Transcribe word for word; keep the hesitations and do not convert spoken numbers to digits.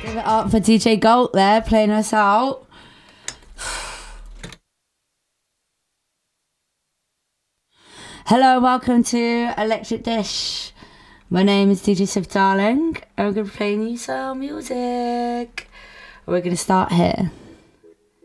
Give it up for D J Galt there, playing us out. Hello, welcome to Electric Dish. My name is D J Sif Darling, and we're going to be playing you some music. We're going to start here.